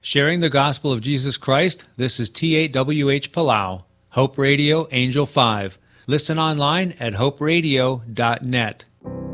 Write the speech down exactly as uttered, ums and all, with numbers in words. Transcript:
Sharing the gospel of Jesus Christ, this is T eight W H Palau, Hope Radio Angel five. Listen online at hope radio dot net.